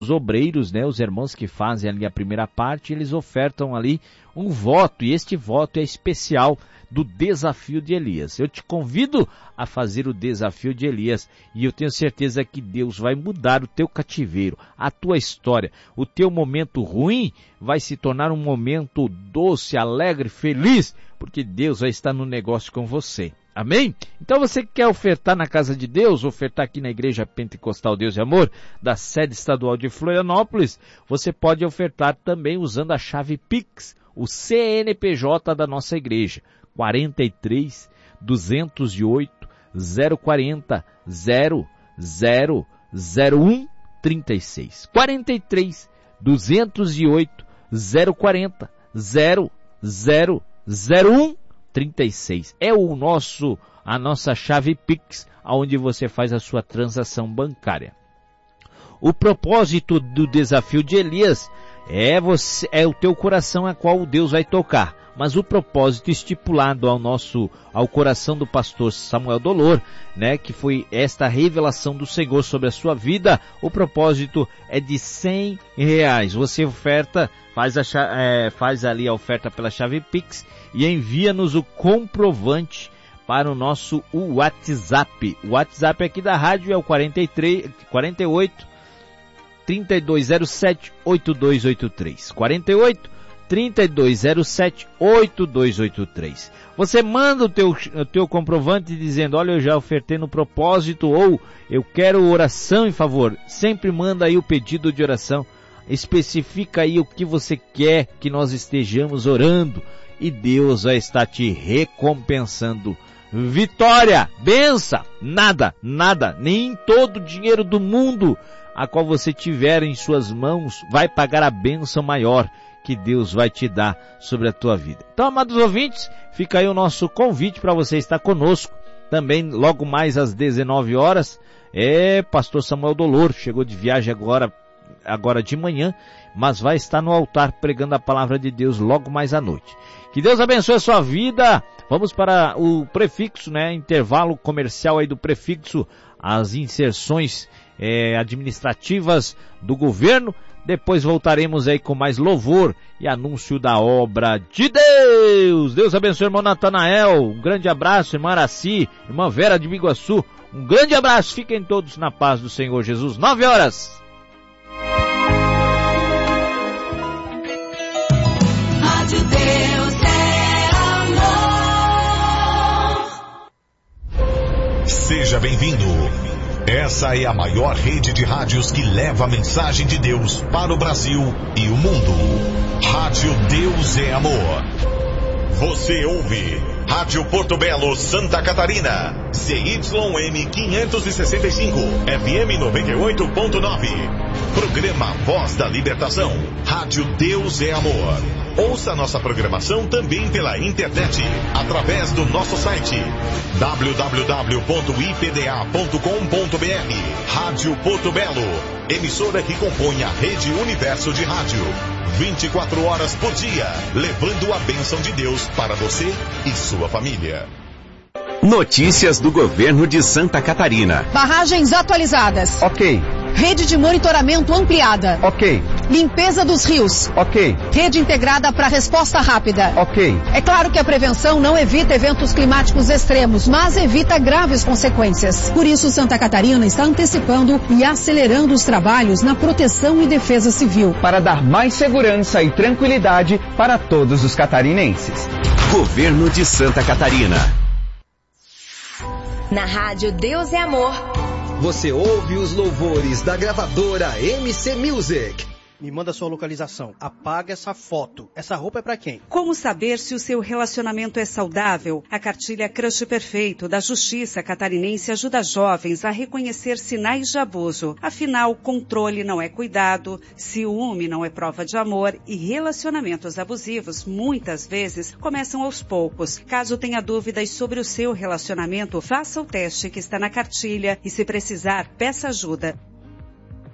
obreiros, né, os irmãos que fazem ali a primeira parte, eles ofertam ali um voto, e este voto é especial do desafio de Elias. Eu te convido a fazer o desafio de Elias, e eu tenho certeza que Deus vai mudar o teu cativeiro, a tua história. O teu momento ruim vai se tornar um momento doce, alegre, feliz, porque Deus vai estar no negócio com você. Amém? Então você que quer ofertar na casa de Deus, ofertar aqui na Igreja Pentecostal Deus e Amor, da sede estadual de Florianópolis, você pode ofertar também usando a chave Pix, o CNPJ da nossa igreja, 43 208 040 0001 36. 43 208 040 0001 36. É a nossa chave Pix, onde você faz a sua transação bancária. O propósito do desafio de Elias é o teu coração a qual Deus vai tocar. Mas o propósito estipulado ao coração do pastor Samuel Dolor, né, que foi esta revelação do Senhor sobre a sua vida, o propósito é de R$100. Você oferta, faz ali a oferta pela chave Pix e envia-nos o comprovante para o nosso WhatsApp. O WhatsApp aqui da rádio é o 48 3207 8283. 48 3207 8283. Você manda o teu comprovante dizendo, olha, eu já ofertei no propósito, ou eu quero oração em favor. Sempre manda aí o pedido de oração. Especifica aí o que você quer que nós estejamos orando, e Deus vai estar te recompensando. Vitória, benção, nada, nem todo o dinheiro do mundo a qual você tiver em suas mãos vai pagar a bênção maior que Deus vai te dar sobre a tua vida. Então, amados ouvintes, fica aí o nosso convite para você estar conosco. Também, logo mais às 19 horas, pastor Samuel Dolor, chegou de viagem agora de manhã, mas vai estar no altar pregando a palavra de Deus logo mais à noite. Que Deus abençoe a sua vida. Vamos para o prefixo, né? Intervalo comercial aí do prefixo, as inserções administrativas do governo. Depois voltaremos aí com mais louvor e anúncio da obra de Deus. Deus abençoe, irmão Natanael. Um grande abraço, irmã Araci, irmã Vera de Biguaçu. Um grande abraço. Fiquem todos na paz do Senhor Jesus. 9 horas. Rádio Deus é amor. Seja bem-vindo. Essa é a maior rede de rádios que leva a mensagem de Deus para o Brasil e o mundo. Rádio Deus é Amor. Você ouve Rádio Porto Belo, Santa Catarina. CYM 565, FM 98.9. Programa Voz da Libertação. Rádio Deus é Amor. Ouça nossa programação também pela internet, através do nosso site www.ipda.com.br. Rádio Porto Belo, emissora que compõe a Rede Universo de Rádio. 24 horas por dia, levando a bênção de Deus para você e sua família. Notícias do governo de Santa Catarina. Barragens atualizadas. Ok. Rede de monitoramento ampliada. Ok. Limpeza dos rios. Ok. Rede integrada para resposta rápida. Ok. É claro que a prevenção não evita eventos climáticos extremos, mas evita graves consequências. Por isso, Santa Catarina está antecipando e acelerando os trabalhos na proteção e defesa civil. Para dar mais segurança e tranquilidade para todos os catarinenses. Governo de Santa Catarina. Na Rádio Deus é Amor. Você ouve os louvores da gravadora MC Music. Me manda sua localização. Apaga essa foto. Essa roupa é pra quem? Como saber se o seu relacionamento é saudável? A cartilha Crush Perfeito da Justiça Catarinense ajuda jovens a reconhecer sinais de abuso. Afinal, controle não é cuidado, ciúme não é prova de amor e relacionamentos abusivos muitas vezes começam aos poucos. Caso tenha dúvidas sobre o seu relacionamento, faça o teste que está na cartilha e, se precisar, peça ajuda.